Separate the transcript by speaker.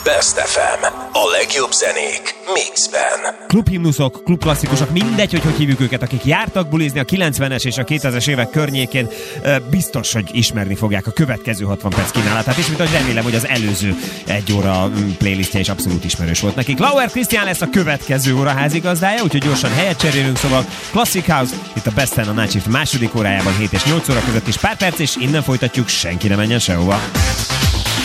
Speaker 1: Best FM. A legjobb zenék mixben.
Speaker 2: Klubhimnuszok, klubklasszikusok, mindegy, hogy hívjuk őket, akik jártak bulizni a 90-es és a 2000-es évek környékén, biztos, hogy ismerni fogják a következő 60 perc kínálatát, és mint ahogy remélem, hogy az előző egy óra playlistje is abszolút ismerős volt nekik. Lauer Krisztián lesz a következő óra házigazdája, úgyhogy gyorsan helyet cserélünk, szóval Classic House, itt a Best FM a Night Shift második órájában 7 és 8 óra között is pár perc, és innen folytatjuk, senki ne menjen sehova.